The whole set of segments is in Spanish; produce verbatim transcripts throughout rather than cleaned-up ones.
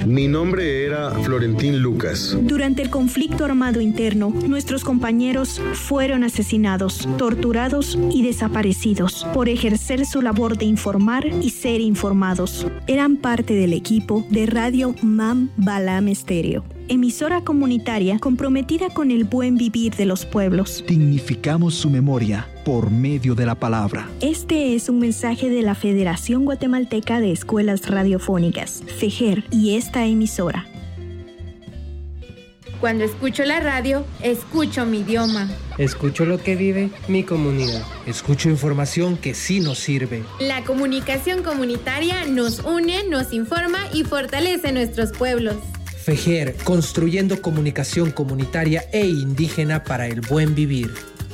Mi nombre era Florentín Lucas. Durante el conflicto armado interno, nuestros compañeros fueron asesinados, torturados y desaparecidos por ejercer su labor de informar y ser informados. Eran parte del equipo de Radio Mam Balam Estéreo, emisora comunitaria comprometida con el buen vivir de los pueblos. Dignificamos su memoria por medio de la palabra. Este es un mensaje de la Federación Guatemalteca de Escuelas Radiofónicas, FEGER, y esta emisora. Cuando escucho la radio, escucho mi idioma. Escucho lo que vive mi comunidad. Escucho información que sí nos sirve. La comunicación comunitaria nos une, nos informa y fortalece nuestros pueblos. FEGER, construyendo comunicación comunitaria e indígena para el buen vivir.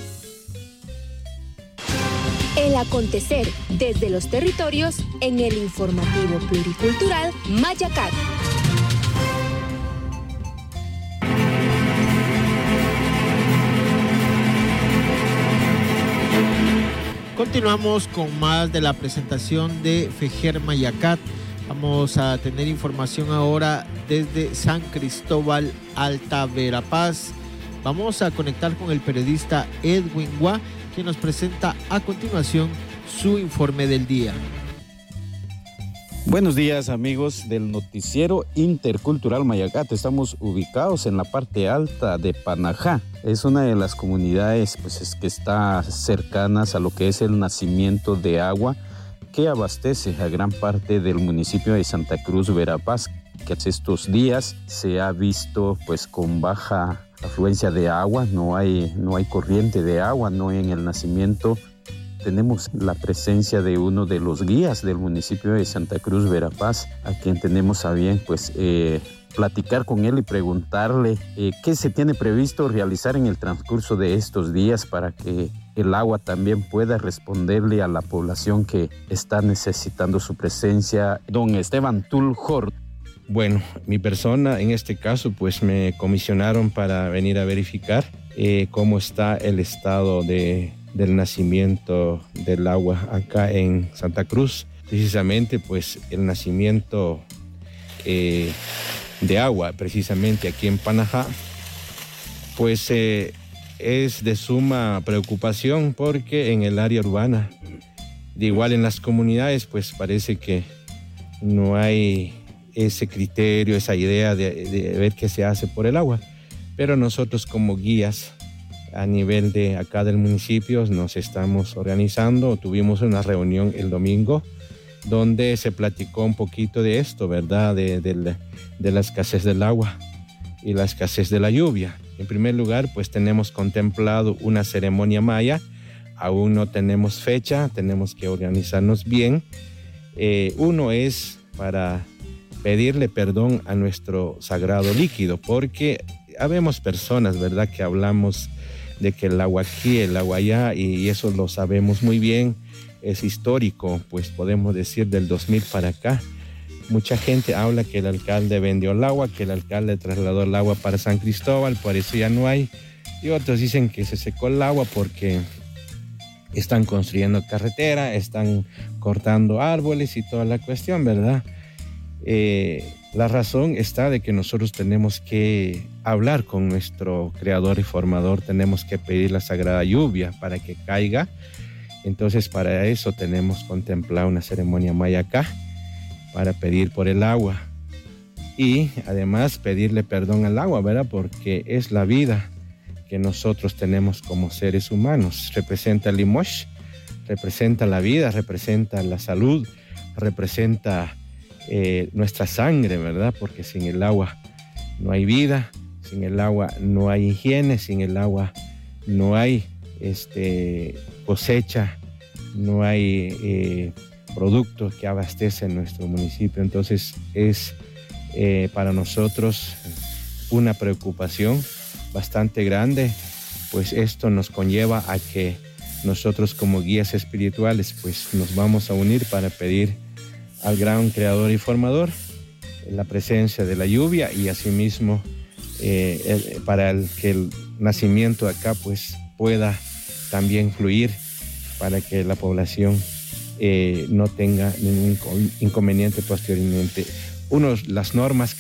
El acontecer desde los territorios en el informativo pluricultural Mayacat. Continuamos con más de la presentación de FEGER Mayacat. Vamos a tener información ahora desde San Cristóbal, Alta Verapaz. Vamos a conectar con el periodista Edwin Guá, quien nos presenta a continuación su informe del día. Buenos días, amigos del noticiero intercultural Mayacat. Estamos ubicados en la parte alta de Panajá. Es una de las comunidades pues, es que está cercanas a lo que es el nacimiento de agua que abastece a gran parte del municipio de Santa Cruz, Verapaz, que estos días se ha visto pues con baja afluencia de agua, no hay, no hay corriente de agua, no hay en el nacimiento. Tenemos la presencia de uno de los guías del municipio de Santa Cruz, Verapaz, a quien tenemos a bien pues eh, platicar con él y preguntarle eh, qué se tiene previsto realizar en el transcurso de estos días para que el agua también pueda responderle a la población que está necesitando su presencia. Don Esteban Tuljort. Bueno, mi persona en este caso pues me comisionaron para venir a verificar eh, cómo está el estado de, del nacimiento del agua acá en Santa Cruz. Precisamente pues el nacimiento eh, de agua precisamente aquí en Panajá pues eh, es de suma preocupación porque en el área urbana, de igual en las comunidades pues parece que no hay ese criterio, esa idea de, de ver qué se hace por el agua. Pero nosotros como guías a nivel de acá del municipio nos estamos organizando. Tuvimos una reunión el domingo donde se platicó un poquito de esto, ¿verdad? De, de, de la escasez del agua y la escasez de la lluvia. En primer lugar, pues tenemos contemplado una ceremonia maya. Aún no tenemos fecha, tenemos que organizarnos bien. Eh, uno es para pedirle perdón a nuestro sagrado líquido, porque habemos personas, ¿verdad?, que hablamos de que el agua aquí, el agua allá, y eso lo sabemos muy bien, es histórico, pues podemos decir del dos mil para acá. Mucha gente habla que el alcalde vendió el agua, que el alcalde trasladó el agua para San Cristóbal, por eso ya no hay. Y otros dicen que se secó el agua porque están construyendo carretera, están cortando árboles y toda la cuestión, ¿verdad? Eh, la razón está de que nosotros tenemos que hablar con nuestro creador y formador, tenemos que pedir la sagrada lluvia para que caiga. Entonces para eso tenemos contemplado una ceremonia maya acá, para pedir por el agua y además pedirle perdón al agua, ¿verdad? Porque es la vida que nosotros tenemos como seres humanos. Representa el limosh, representa la vida, representa la salud, representa Eh, nuestra sangre, ¿verdad? Porque sin el agua no hay vida, sin el agua no hay higiene, sin el agua no hay este, cosecha, no hay eh, productos que abastecen nuestro municipio. Entonces es eh, para nosotros una preocupación bastante grande, pues esto nos conlleva a que nosotros como guías espirituales pues nos vamos a unir para pedir al gran creador y formador la presencia de la lluvia y asimismo eh, el, para el, que el nacimiento acá pues pueda también fluir para que la población eh, no tenga ningún inconveniente posteriormente. Uno, las normas